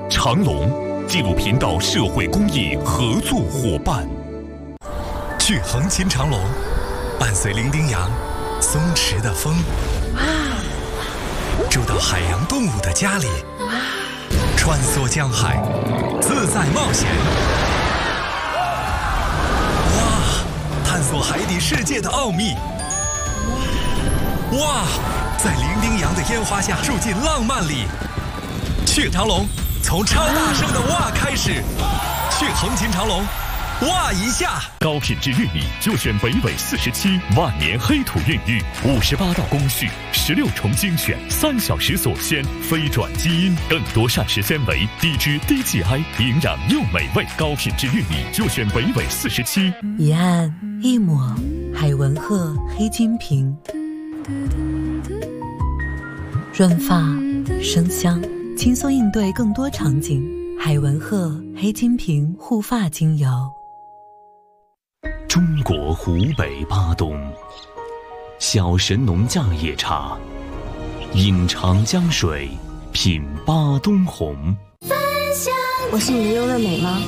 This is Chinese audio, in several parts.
长隆纪录频道社会公益合作伙伴。去横琴长隆，伴随伶仃洋松弛的风，住到海洋动物的家里，穿梭江海，自在冒险。哇，探索海底世界的奥秘。哇，在伶仃洋的烟花下住进浪漫里。去长隆，从超大声的哇开始。去横琴长隆，哇一下！高品质玉米就选北纬47万年黑土孕育，58道工序，16重精选，3小时锁鲜，非转基因，更多膳食纤维，低脂低 GI， 营养又美味。高品质玉米就选北纬47。 一按一抹，海文鹤黑金瓶，润发生香，轻松应对更多场景。海文鹤黑金瓶护发精油。 中国湖北巴东，小神农架野茶，饮长江水，品巴东红。 我是你的优乐美吗？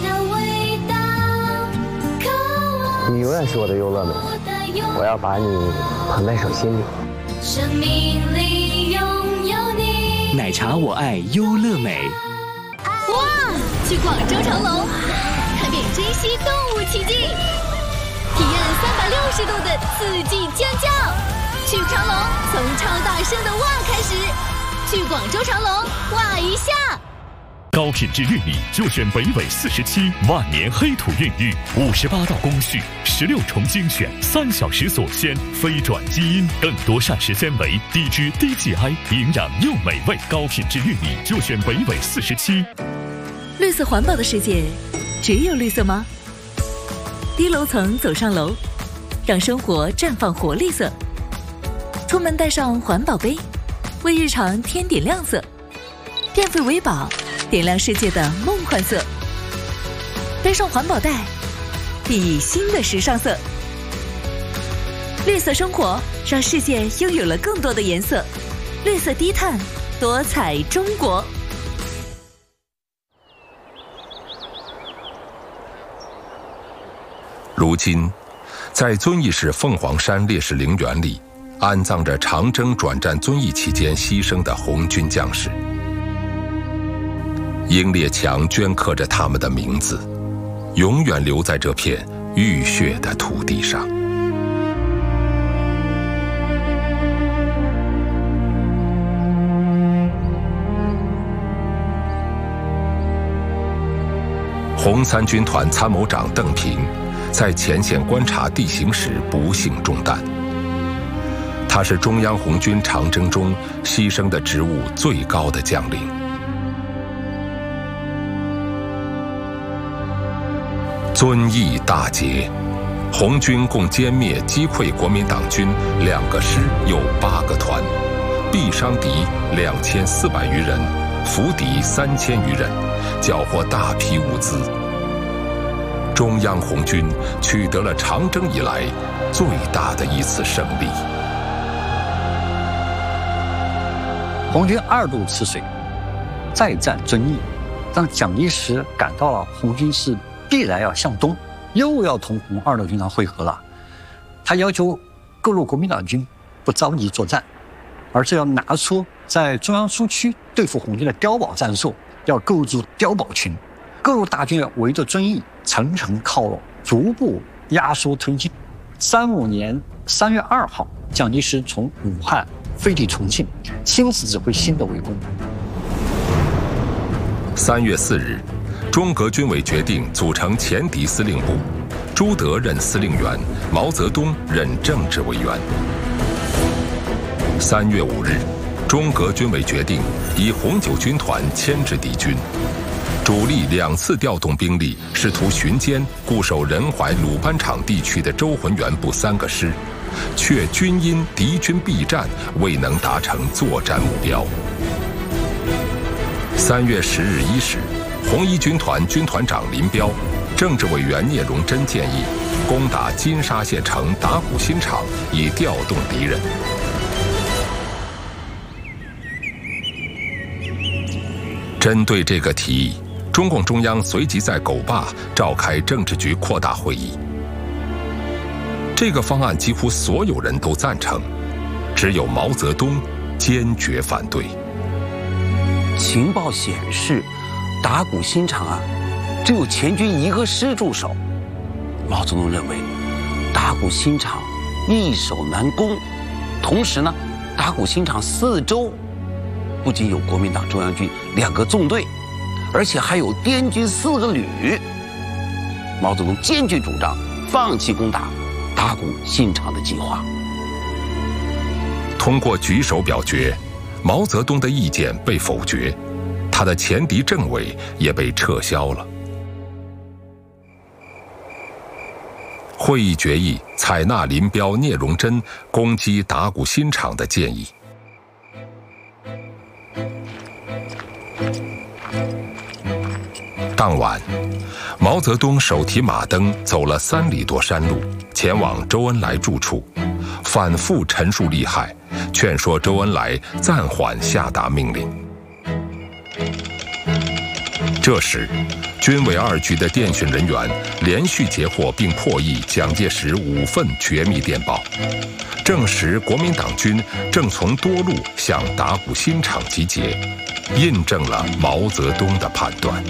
你永远是我的优乐美，我要把你捧在手心里。 生命里拥有你， 奶茶我爱优乐美。 哇！去广州长隆，看遍珍稀动物奇迹，体验360度的四季尖叫。去长隆，从超大声的哇开始。去广州长隆，哇一下！ 高品质玉米就选北纬47万年黑土孕育，58道工序，16重精选，3小时锁鲜，非转基因，更多膳食纤维，低脂低 GI， 营养又美味。高品质玉米就选北纬47。 绿色环保的世界，只有绿色吗？低楼层走上楼，让生活绽放活力色。出门带上环保杯，为日常添点亮色。电费为宝，点亮世界的梦幻色。背上环保袋，熠熠新的时尚色。绿色生活，让世界拥有了更多的颜色。绿色低碳，多彩中国。 如今，在遵义市凤凰山烈士陵园里，安葬着长征转战遵义期间牺牲的红军将士。英烈墙镌刻着他们的名字，永远留在这片浴血的土地上。红三军团参谋长邓平在前线观察地形时不幸中弹。他是中央红军长征中牺牲的职务最高的将领。遵义大捷，红军共歼灭击溃国民党军2个师又8个团，毙伤敌2400余人，俘敌3000余人，缴获大批物资。中央红军取得了长征以来最大的一次胜利。 红军2度吃水，再战遵义，让蒋介石感到了红军是必然要向东，又要同红2路军团会合了。他要求各路国民党军不着急作战，而是要拿出在中央苏区对付红军的碉堡战术，要构筑碉堡群。各路大军要围着遵义层层靠拢，逐步压缩推进。35年3月2号，蒋介石从武汉飞抵重庆，亲自指挥新的围攻。 3月4日，中革军委决定组成前敌司令部，朱德任司令员，毛泽东任政治委员。3月5日，中革军委决定以红九军团牵制敌军，主力2次调动兵力，试图巡歼固守仁怀鲁班场地区的周浑元部3个师，却均因敌军避战未能达成作战目标。3月10日1时，红一军团军团长林彪、政治委员聂荣臻建议攻打金沙县城打鼓新场，以调动敌人。 针对这个提议，中共中央随即在狗坝召开政治局扩大会议。这个方案几乎所有人都赞成，只有毛泽东坚决反对。 情报显示，打鼓新场啊，只有前军1个师驻守。毛泽东认为，打鼓新场易守难攻，同时呢，打鼓新场4周不仅有国民党中央军2个纵队，而且还有滇军4个旅。毛泽东坚决主张放弃攻打打鼓新场的计划。 通过举手表决，毛泽东的意见被否决，他的前敌政委也被撤销了。会议决议采纳林彪、聂荣臻攻击打鼓新场的建议。当晚，毛泽东手提马灯走了3里多山路，前往周恩来住处，反复陈述利害，劝说周恩来暂缓下达命令。这时，军委2局的电讯人员连续截获并破译蒋介石5份绝密电报，证实国民党军正从多路向打鼓新场集结，印证了毛泽东的判断。